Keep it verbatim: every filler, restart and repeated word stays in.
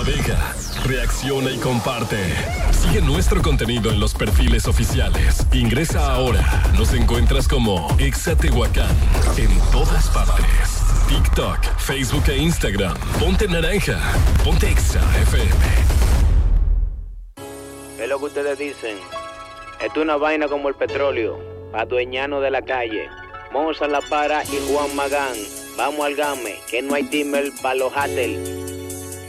navega, reacciona y comparte. Sigue nuestro contenido en los perfiles oficiales. Ingresa ahora. Nos encuentras como Exa Tehuacán en todas partes. TikTok, Facebook e Instagram. Ponte naranja. Ponte Exa F M. Es lo que ustedes dicen. Esto es una vaina como el petróleo. Adueñano de la calle. Moza La Para y Juan Magán. Vamos al game, que no hay timber para los haters.